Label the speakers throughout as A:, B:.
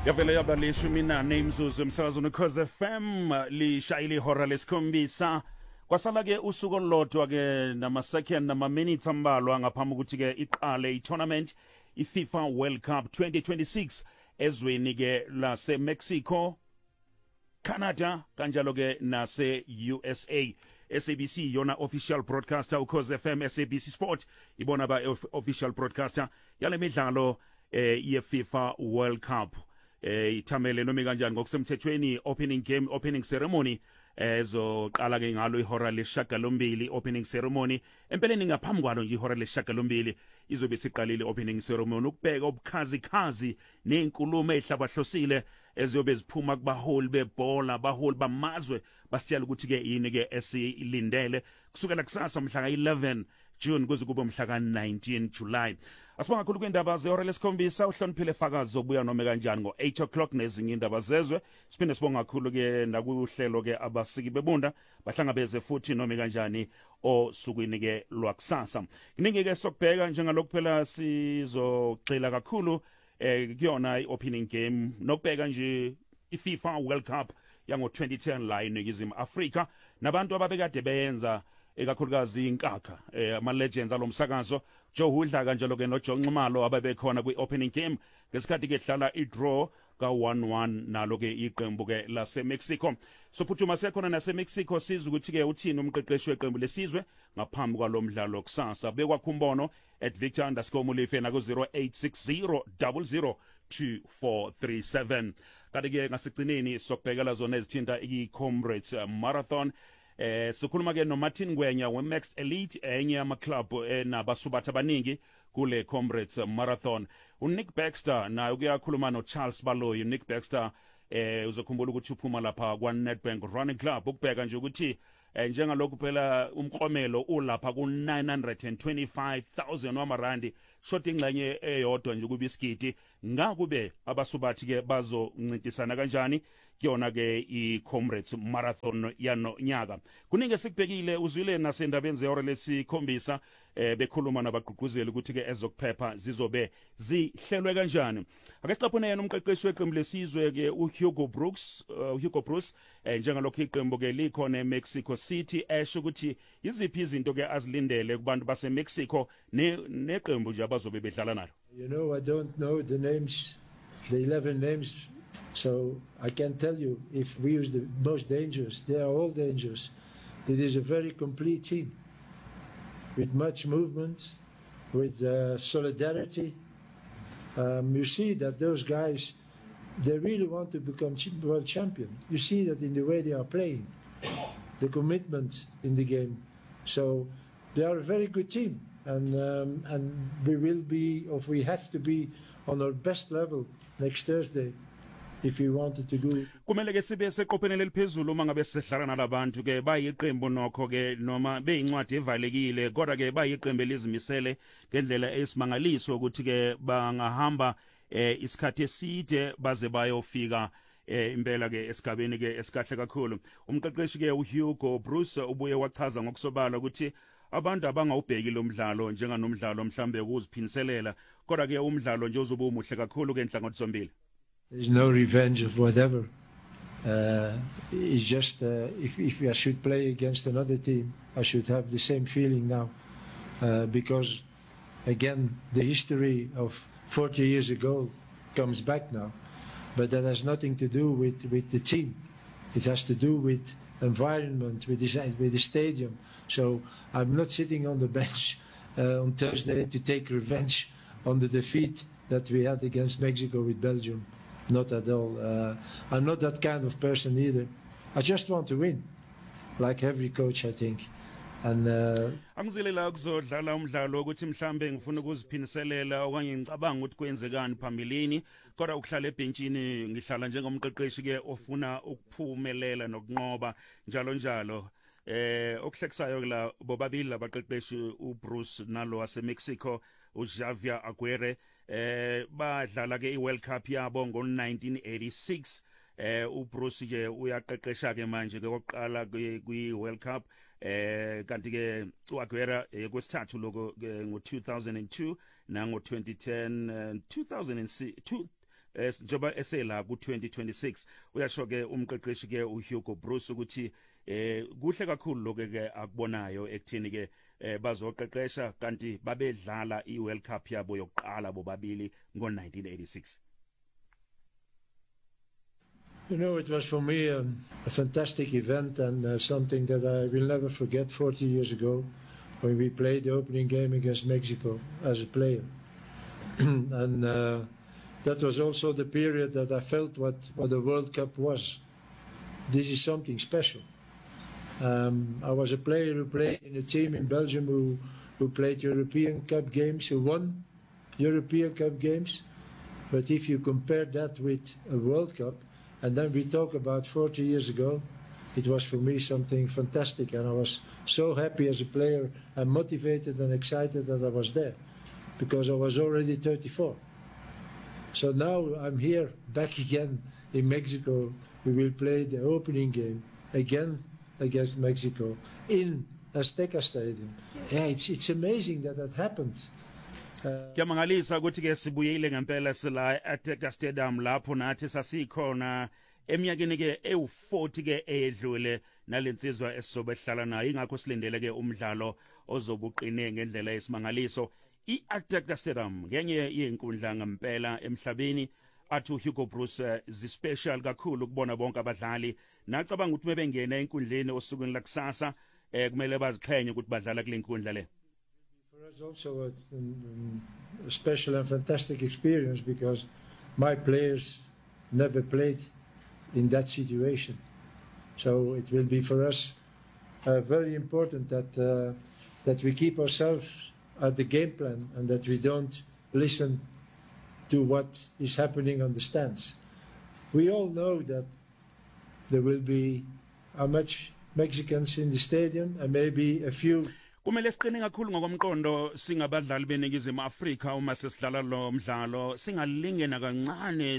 A: Yavele yaba lishumi nane imzuzu emsakazweni Cause FM lishayile ihora lesikhombisa kwasala ke usuku olodwa ke nama-second nama-minutes ambalwa ngaphambi ukuthi ke iqale i-tournament i-FIFA World Cup 2026 ezweni ke lase-Mexico, Canada kanjalo ke nase-USA. SABC yona official broadcaster uCause FM, SABC Sport ibona ba official broadcaster yale midlalo ye-FIFA World Cup. Ithamele noma kanjani ngokusemthethweni opening game, opening ceremony ezoqala ke ngalo ihora lesishiyagalombili opening ceremony. Empeleni ngaphambi kwalo nje ihora lesishiyagalombili izobe siqalile opening ceremony ukubheka ubukhazikhazi nezinkulumo ezihlabahlosile eziyobe ziphuma kubaholi bebhola, abaholi bamazwe basitshela ukuthi ke yini ke esilindele kusukela kusasa mhla ka-11 June kuze kube mhla ka-19 July. Asibonga kakhulu kwindaba zehora lesikhombisa, uhloniphile Fakazi zobuya noma kanjani ngo-8 o'clock nezinye indaba zezwe. Siphinde sibonga kakhulu ke nakuhlelo ke abasiki bebunda bahlangabeze futhi noma kanjani osukwini ke lwakusasa. Kuningi ke sokubheka njengalokhu phela sizogxila kakhulu kuyona i-opening game nokubheka nje i-FIFA World Cup yango-2010 la eNingizimu Afrika nabantu ababekade beyenza ekakhulukazi inkakha ama-legends alomsakazo Joe Hudla kanjalo ke noJohn Nxumalo ababekhona kwi-opening game ngesikhathi ke dlala i-draw ka-1-1 nalo ke iqembu ke lase-Mexico. Sophuthuma sekhona nase-Mexico sizwe ukuthi ke uthini umqeqeshi weqembu lesizwe ngaphambi kwalo mdlalo kusasa. Bekwakho umbono @Victor_Mulife na ku-0860 00 2437. Kanti ke ngasigcineni sokubhekela zona ezithinta i-Comrades Marathon. Sikhuluma ke noMartin Ngwenya we-Max Elite enye ama-club nabasubatha abaningi kule Comrades Marathon. uNick Baxter naye kuyakhuluma noCharles Baloyi. uNick Baxter uzokhumbula ukuthi uphuma lapha kwa-Nedbank Running Club ukubheka nje ukuthi njengalokhu phela umklomelo ulapha ku-925,000 wamarandi short ingxenye eyodwa nje kuba isigidi. Ngakube abasubathi ke bazoncintisana kanjani kuyona ke i-Comrades Marathon yanonyaka. Kuningi esikubhekile uzwile nasendabeni zehora lesikhombisa bekhuluma nabagqugquzeli ukuthi ke ezokuphepha zizobe zihlelwe kanjani. Ake sicaphune yena umqeqeshi weqembu lesizwe ke uHugo Bruce njengalokho iqembu ke likhona eMexico City esho ukuthi iziphi izinto ke azilindele kubantu base-Mexico neqembu nje abazobe bedlala nalo.
B: You know, I don't know the names, the 11 names, so I can't tell you if we use the most dangerous. They are all dangerous. It is a very complete team with much movement, with solidarity. You see that those guys, they really want to become world champion. You see that in the way they are playing, the commitment in the game. So they are a very good team. And we will be, or we have to be, on our best level next Thursday if we wanted to do it.
A: Kumele ke sibe seqophelele eliphezulu uma ngabe sihlala nalabantu ke bayiqembu nokho ke noma beyincwadi evalekile kodwa ke bayiqembu elizimisele ngendlela esimangaliso ukuthi ke bangahamba isikhathi eside baze bayofika impela ke esigabeni ke esikahle kakhulu. Umqeqeshi ke uHugo Bruce ubuye wachaza ngokusobala ukuthi abantu abangawubheki lo mdlalo njenganomdlalo mhlambe ukuziphiniselela kodwa ke umdlalo nje uzobe umuhle kakhulu ke enhlangothi zombili.
B: There's no revenge of whatever. It's just if I should play against another team, I should have the same feeling now. Because, again, the history of 40 years ago comes back now. But that has nothing to do with the team. It has to do with environment, with the stadium. So I'm not sitting on the bench on Thursday to take revenge on the defeat that we had against Mexico with Belgium. Not at all. I'm not that kind of person either. I just want to win, like every coach, I think. And
A: angizilela kuzodlala umdlalo ukuthi mhlambe ngifuna ukuziphiniselela okanye ngicabanga ukuthi kwenzekani phambilini kodwa ukuhlala ebhenchini ngihlala njengomqeqeshi ke ofuna ukuphumelela nokunqoba njalo. Okuhlekisayo la bobabili abaqeqeshi uBruce nalo waseMexico uJavier Aguirre badlala ke iWorld Cup yabo ngo-1986. uBruce ke uyaqeqesha ke manje ke kokuqala kwi-World Cup kanti ke uAguero kwesithathu lokho ngo-2002 nango-2010 2006 njoba esela ku2026 uyasho ke umqeqeshi ke uHugo Bruce ukuthi kuhle kakhulu lokho ke akubonayo ekuthini ke bazoqeqesha kanti babedlala iWorld Cup yabo yokuqala bobabili ngo1986.
B: You know, it was for me a fantastic event and something that I will never forget 40 years ago when we played the opening game against Mexico as a player. And that was also the period that I felt what the World Cup was. This is something special. I was a player who played in a team in Belgium who played European Cup games, who won European Cup games. But if you compare that with a World Cup, and then we talk about 40 years ago, it was for me something fantastic, and I was so happy as a player and motivated and excited that I was there, because I was already 34. So now I'm here, back again in Mexico. We will play the opening game again against Mexico in Azteca Stadium. Yeah, it's amazing that happened.
A: Kuyamangalisa ukuthi ke sibuyile ngempela sila Azteca Stadium lapho nathi sasikhona eminyakeni ke ewu40 ke edlule nalensizwa esizobe hlala nayo ingakho silindele ke umdlalo ozobuqine ngendlela yesimangaliso. I-Azteca Stadium ngenye yenkundla ngempela emhlabeni athi uHugo Bruce zispecial kakhulu ukubona bonke abadlali nacabanga ukuthi mebengena enkundleni osukwini lakusasa kumele baziqhenye ukuthi badlala kule nkundla le.
B: For us also a special and fantastic experience because my players never played in that situation. So it will be for us very important that we keep ourselves at the game plan and that we don't listen to what is happening on the stands. We all know that there will be how much Mexicans in the stadium and maybe a few.
A: Kumele siqine kakhulu ngokomqondo singabadlali beningizimu Afrika uma sesidlala lo mdlalo singalingena kancane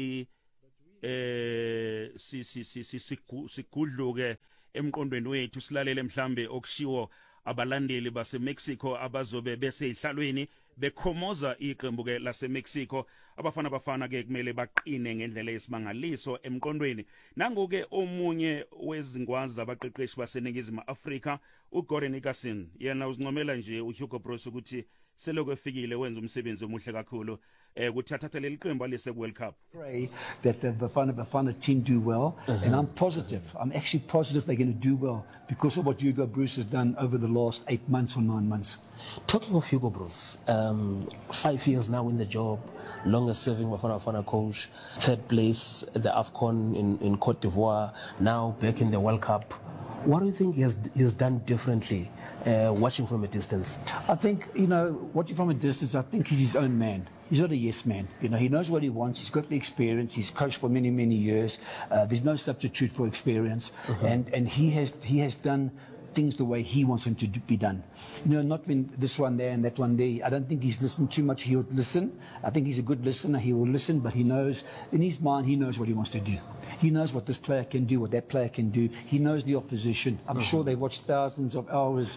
A: sigudluke emqondweni wethu silalele mhlambe okushiwo abalandeli base Mexico abazobe bese ihlalweni bekhomoza iqembu ke lase Mexico abafana ke kumele baqine ngendlela yesimangaliso emqondweni. Nangoke omunye wezingwazi abaqeqeshi baseningizimu Afrika uGordon Ickerson yena uzincomela nje uHugo Bruce ukuthi seloko efikile wenza umsebenzi omuhle kakhulu ukuthi athathe leli qembu alise ku World Cup.
C: Pray that the Bafana team do well, and I'm positive. I'm actually positive they're going to do well because of what Hugo Bruce has done over the last 8 months or 9 months.
D: Talking of Hugo Bruce, 5 years now in the job, longest serving Bafana coach, third place at the AFCON in Cote d'Ivoire, now back in the World Cup. What do you think he has done differently, watching from a distance?
C: I think, watching from a distance, I think he's his own man. He's not a yes man. He knows what he wants. He's got the experience. He's coached for many, many years. There's no substitute for experience. And he has done things the way he wants them to be done. Not when this one there and that one there. I don't think he's listened too much. He would listen. I think he's a good listener. He will listen, but he knows, in his mind, he knows what he wants to do. He knows what this player can do, what that player can do. He knows the opposition. I'm sure they watched thousands of hours,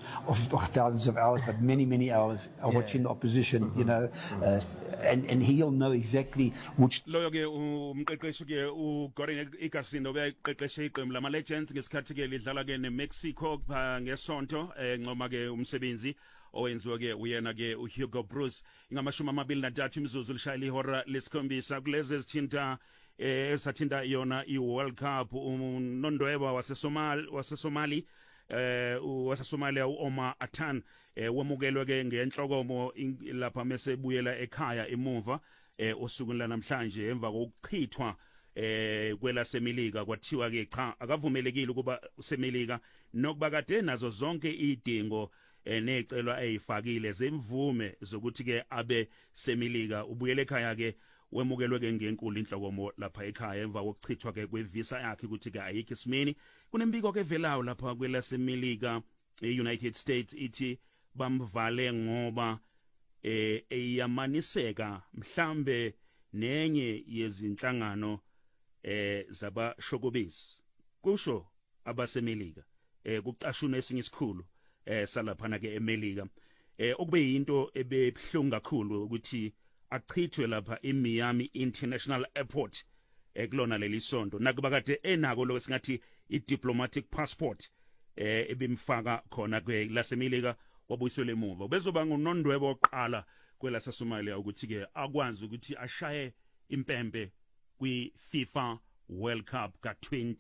C: but many, many hours of watching the opposition, and he'll know exactly which.
A: Loyo ke umqeqeshi ke uGordon Ickerson obeqeqeshe iqembu lama Legends ngesikhathi ke lidlala ke neMexico ngesonto ncoma ke umsebenzi owenziwa ke uyena ke uHugo Bruce ingamashumi 23 imizuzu lishayile ihora lesikhombisa kulezi ezithinta esathinta yona iWorld Cup unondweba wasesomali wasesomalia uOmar Attan wemukelwe ke ngenhlokomo lapha mesebuyela ekhaya emuva osukwini lanamhlanje emva kokuchithwa kwelasemelika kwathiwa ke cha akavumelekile ukuba usemelika nokuba kade nazo zonke idingo necelwa ezifakile zemvume zokuthi ke abe semelika ubuyele ekhaya ke wemukelwe ke ngenkulu inhlokomo lapha ekhaya emva kokuchithwa ke kwevisa yakhe ukuthi ke ayikho isimeni kunembiko ke velayo lapha kwelasemelika eUnited States ithi bamvale ngoba eyamaniseka mhlambe nenye yezinhlangano zabashokobisi kusho abasemelika kucashuna esinye isikhulu salaphana ke emelika okube yinto ebebhlungu kakhulu ukuthi achithwe lapha eMiami International Airport ekulona leli sonto nakuba kade enako lo singathi i-diplomatic passport ebimfaka khona lasemelika wabuyisela emuva bezoba ngunondwebo oqala kwelasa Somalia ukuthi ke akwazi ukuthi ashaye impempe kwi FIFA World Cup ka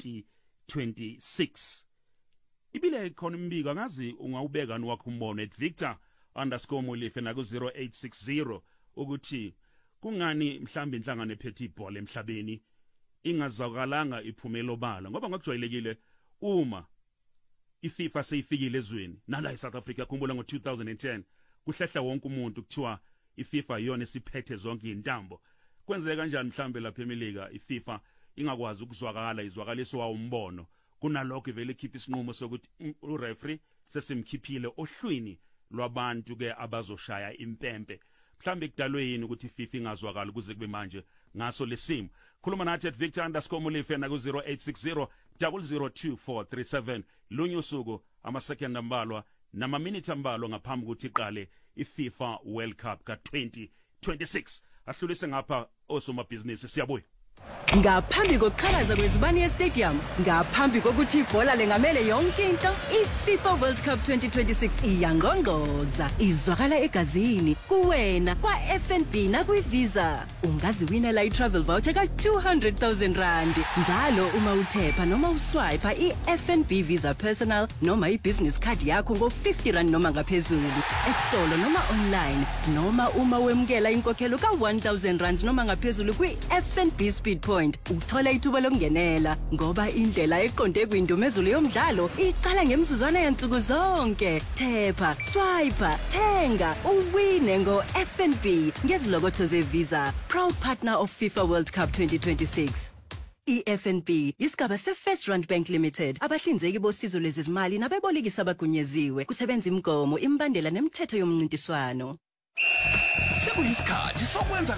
A: 2026 ibile khona imbiko ngazi ungawubeka nwakho umbono @Victor_Molefe na ku 0860 ukuthi kungani mhlambe inhlangano ephethe ibhola emhlabeni ingazakalanga iphumelo bala ngoba ngakujwayelekile uma iFIFA seyifikile ezweni nala eSouth Africa khumbula ngo2010 kuhlehla wonke umuntu kuthiwa iFIFA iyona esiphethe zonke intambo kwenzeka kanjani mhlambe lapha eMelika iFIFA ingakwazi ukuzwakala izwakaliso wawo umbono kunalokho vele ikhipha isinqumo sokuthi ureferee sesimkhiphile ohlwini lwabantu ke abazoshaya impempe mhlambe kudalwe yini ukuthi iFIFA ingazwakala kuze kube manje ngaso lesimo khuluma nathi @Victor_Molefe na ku 0860 002437 lunye usuku ama-second ambalwa nama-minute ambalwa ngaphambi ukuthi iqale iFIFA World Cup ka 2026 ahlulise ngapha osomabhizinisi siyabuya
E: Ngaphambi kokuqhakaza kwezibani stadium ngaphambi kokuthi ibhola lengamele yonke into iFIFA World Cup 2026 iyangqongqoza izwakala egazini kuwena kwa FNB na kwiVisa ungaziwinela i-travel voucher ka 200,000 rand njalo uma uthepha noma uswipe i-FNB Visa Personal noma i-business card yakho ngo 50 rand noma ngaphezulu esitolo noma online noma uma wemukela inkokhelo ka 1000 rand noma ngaphezulu kwi-FNB Speed Point uthola ithuba lokungenela ngoba indlela eqonde kwindumezulu yomdlalo iqala ngemizuzwana yansuku zonke thepha swipe thenga uwine ngo FNB ngezilokotho zeVisa proud partner of FIFA World Cup 2026 FNB isigaba seFirst Rand Bank Limited abahlinzeki bosizo lwezimali nabebolekisi abagunyeziwe kusebenza imigomo imbandela nemithetho yomncintiswano
F: Sekuyisikhathi sokwenza